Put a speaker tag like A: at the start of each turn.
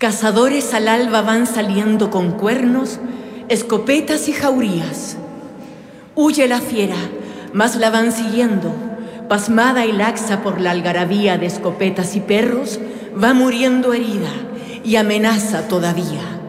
A: Cazadores al alba van saliendo con cuernos, escopetas y jaurías. Huye la fiera, mas la van siguiendo. Pasmada y laxa por la algarabía de escopetas y perros, va muriendo herida y amenaza todavía.